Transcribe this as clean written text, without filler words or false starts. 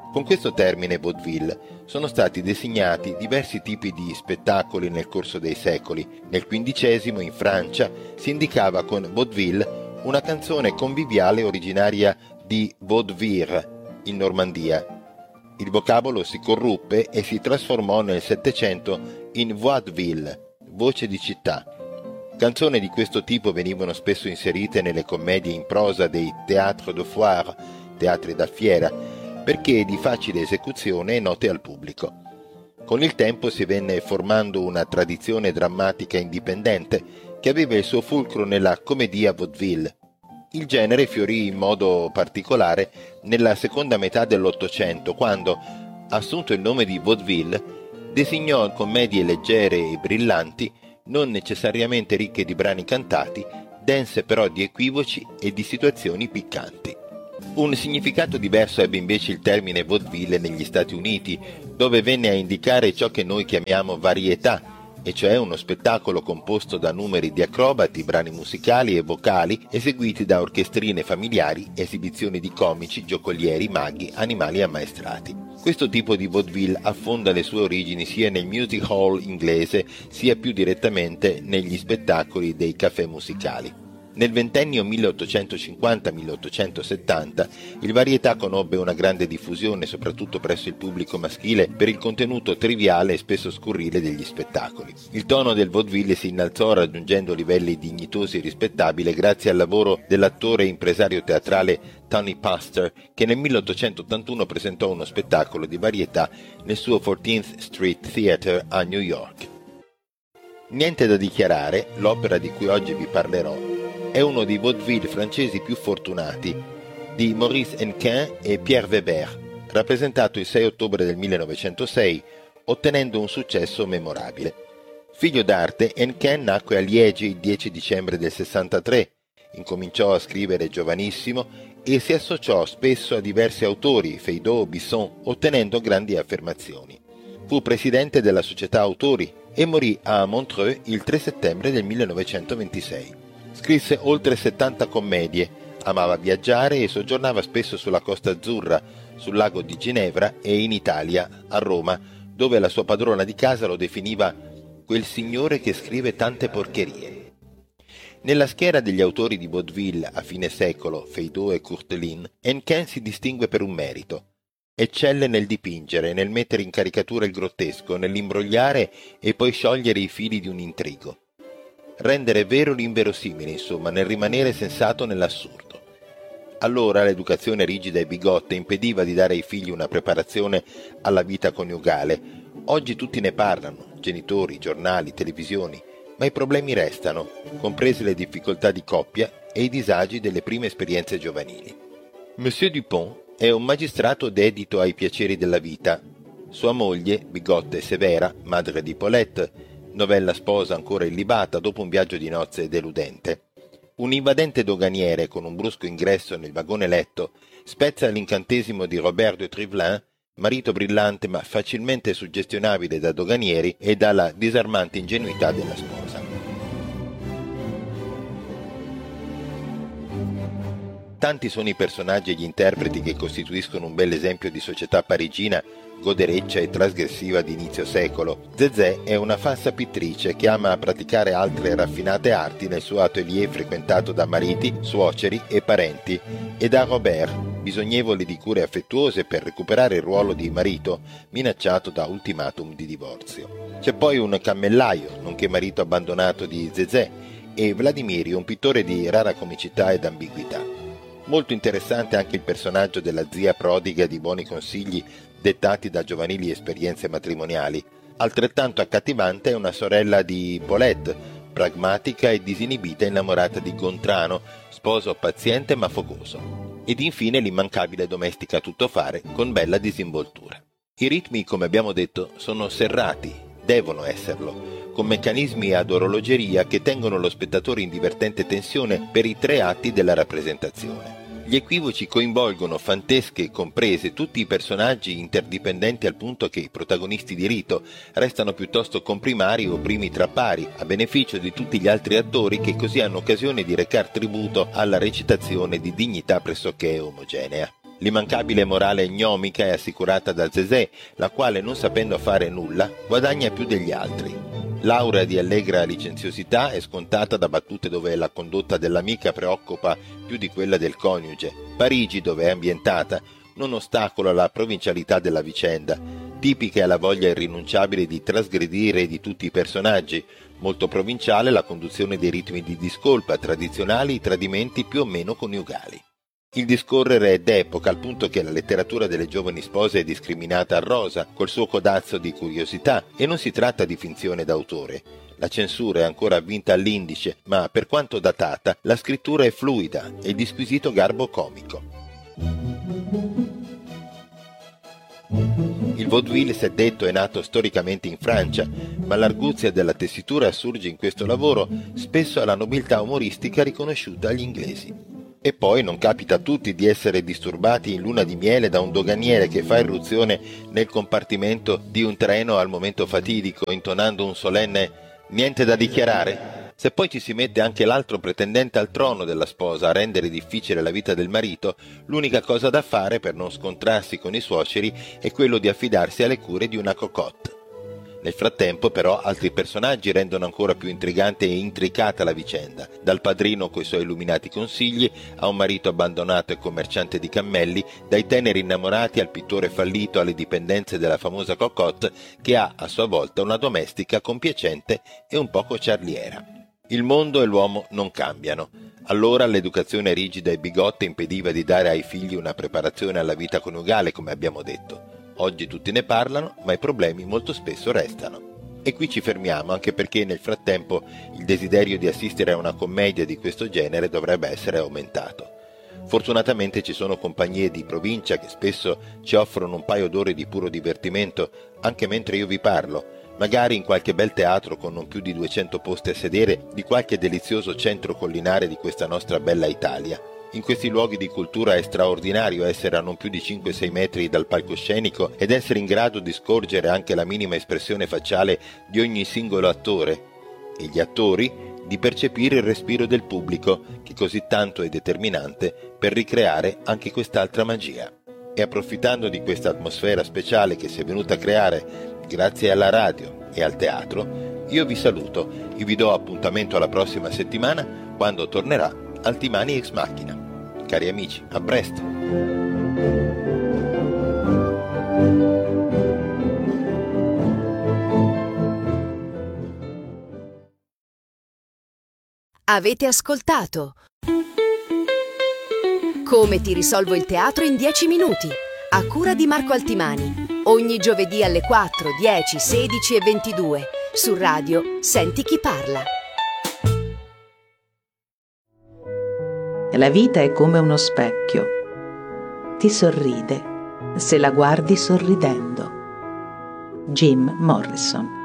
Con questo termine vaudeville sono stati designati diversi tipi di spettacoli nel corso dei secoli. Nel XV in Francia si indicava con vaudeville una canzone conviviale originaria di vaudeville in Normandia. Il vocabolo si corruppe e si trasformò nel Settecento in vaudeville, voce di città. Canzoni di questo tipo venivano spesso inserite nelle commedie in prosa dei théâtres de foire, teatri da fiera, perché di facile esecuzione e note al pubblico. Con il tempo si venne formando una tradizione drammatica indipendente che aveva il suo fulcro nella commedia vaudeville. Il genere fiorì in modo particolare nella seconda metà dell'Ottocento, quando, assunto il nome di vaudeville, designò commedie leggere e brillanti, non necessariamente ricche di brani cantati, dense però di equivoci e di situazioni piccanti. Un significato diverso ebbe invece il termine vaudeville negli Stati Uniti, dove venne a indicare ciò che noi chiamiamo varietà, e cioè uno spettacolo composto da numeri di acrobati, brani musicali e vocali eseguiti da orchestrine familiari, esibizioni di comici, giocolieri, maghi, animali ammaestrati. Questo tipo di vaudeville affonda le sue origini sia nel music hall inglese sia più direttamente negli spettacoli dei caffè musicali. Nel ventennio 1850-1870 il varietà conobbe una grande diffusione soprattutto presso il pubblico maschile per il contenuto triviale e spesso scurrile degli spettacoli. Il tono del vaudeville si innalzò raggiungendo livelli dignitosi e rispettabili grazie al lavoro dell'attore e impresario teatrale Tony Pastor, che nel 1881 presentò uno spettacolo di varietà nel suo 14th Street Theatre a New York. Niente da dichiarare, l'opera di cui oggi vi parlerò è uno dei vaudeville francesi più fortunati, di Maurice Hennequin e Pierre Weber, rappresentato il 6 ottobre del 1906, ottenendo un successo memorabile. Figlio d'arte, Hennequin nacque a Liegi il 10 dicembre del 63, incominciò a scrivere giovanissimo e si associò spesso a diversi autori, Feydeau, Bisson, ottenendo grandi affermazioni. Fu presidente della Società Autori e morì a Montreux il 3 settembre del 1926. Scrisse oltre 70 commedie, amava viaggiare e soggiornava spesso sulla Costa Azzurra, sul lago di Ginevra e in Italia, a Roma, dove la sua padrona di casa lo definiva quel signore che scrive tante porcherie. Nella schiera degli autori di vaudeville a fine secolo, Feydeau e Courteline, Hennequin si distingue per un merito. Eccelle nel dipingere, nel mettere in caricatura il grottesco, nell'imbrogliare e poi sciogliere i fili di un intrigo. Rendere vero l'inverosimile, insomma, nel rimanere sensato nell'assurdo. Allora l'educazione rigida e bigotta impediva di dare ai figli una preparazione alla vita coniugale. Oggi tutti ne parlano, genitori, giornali, televisioni, ma i problemi restano, comprese le difficoltà di coppia e i disagi delle prime esperienze giovanili. Monsieur Dupont è un magistrato dedito ai piaceri della vita. Sua moglie, bigotta e severa, madre di Paulette, novella sposa ancora illibata dopo un viaggio di nozze deludente. Un invadente doganiere con un brusco ingresso nel vagone letto spezza l'incantesimo di Robert de Trivelin, marito brillante ma facilmente suggestionabile da doganieri e dalla disarmante ingenuità della sposa. Tanti sono i personaggi e gli interpreti che costituiscono un bel esempio di società parigina godereccia e trasgressiva di inizio secolo. Zézé è una falsa pittrice che ama praticare altre raffinate arti nel suo atelier frequentato da mariti, suoceri e parenti, e da Robert, bisognevole di cure affettuose per recuperare il ruolo di marito minacciato da ultimatum di divorzio. C'è poi un cammellaio, nonché marito abbandonato di Zézé, e Vladimiri, un pittore di rara comicità ed ambiguità. Molto interessante anche il personaggio della zia prodiga di buoni consigli dettati da giovanili esperienze matrimoniali. Altrettanto accattivante è una sorella di Paulette, pragmatica e disinibita innamorata di Gontrano, sposo paziente ma focoso. Ed infine l'immancabile domestica a tuttofare con bella disinvoltura. I ritmi, come abbiamo detto, sono serrati, devono esserlo, con meccanismi ad orologeria che tengono lo spettatore in divertente tensione per i 3 atti della rappresentazione. Gli equivoci coinvolgono, fantesche e comprese, tutti i personaggi interdipendenti al punto che i protagonisti di rito restano piuttosto comprimari o primi tra pari, a beneficio di tutti gli altri attori che così hanno occasione di recar tributo alla recitazione di dignità pressoché omogenea. L'immancabile morale gnomica è assicurata da Zezé, la quale, non sapendo fare nulla, guadagna più degli altri. L'aura di allegra licenziosità è scontata da battute dove la condotta dell'amica preoccupa più di quella del coniuge. Parigi, dove è ambientata, non ostacola la provincialità della vicenda. Tipica è la voglia irrinunciabile di trasgredire di tutti i personaggi. Molto provinciale la conduzione dei ritmi di discolpa tradizionali, i tradimenti più o meno coniugali. Il discorrere è d'epoca, al punto che la letteratura delle giovani spose è discriminata a rosa, col suo codazzo di curiosità, e non si tratta di finzione d'autore. La censura è ancora avvinta all'indice, ma per quanto datata, la scrittura è fluida e di squisito garbo comico. Il vaudeville, si è detto, è nato storicamente in Francia, ma l'arguzia della tessitura assurge in questo lavoro spesso alla nobiltà umoristica riconosciuta agli inglesi. E poi non capita a tutti di essere disturbati in luna di miele da un doganiere che fa irruzione nel compartimento di un treno al momento fatidico, intonando un solenne «Niente da dichiarare?». Se poi ci si mette anche l'altro pretendente al trono della sposa a rendere difficile la vita del marito, l'unica cosa da fare per non scontrarsi con i suoceri è quello di affidarsi alle cure di una cocotte. Nel frattempo, però, altri personaggi rendono ancora più intrigante e intricata la vicenda, dal padrino coi suoi illuminati consigli a un marito abbandonato e commerciante di cammelli, dai teneri innamorati al pittore fallito alle dipendenze della famosa cocotte che ha a sua volta una domestica compiacente e un poco ciarliera. Il mondo e l'uomo non cambiano. Allora l'educazione rigida e bigotta impediva di dare ai figli una preparazione alla vita coniugale, come abbiamo detto. Oggi tutti ne parlano, ma i problemi molto spesso restano. E qui ci fermiamo, anche perché nel frattempo il desiderio di assistere a una commedia di questo genere dovrebbe essere aumentato. Fortunatamente ci sono compagnie di provincia che spesso ci offrono un paio d'ore di puro divertimento, anche mentre io vi parlo, magari in qualche bel teatro con non più di 200 posti a sedere di qualche delizioso centro collinare di questa nostra bella Italia. In questi luoghi di cultura è straordinario essere a non più di 5-6 metri dal palcoscenico ed essere in grado di scorgere anche la minima espressione facciale di ogni singolo attore, e gli attori di percepire il respiro del pubblico, che così tanto è determinante per ricreare anche quest'altra magia. E approfittando di questa atmosfera speciale che si è venuta a creare grazie alla radio e al teatro, io vi saluto e vi do appuntamento alla prossima settimana, quando tornerà Altimani Ex Machina. Cari amici, a presto! Avete ascoltato Come ti risolvo il teatro in 10 minuti, a cura di Marco Altimani, ogni giovedì alle 4, 10, 16 e 22 su Radio Senti chi parla. La vita è come uno specchio. Ti sorride se la guardi sorridendo. Jim Morrison.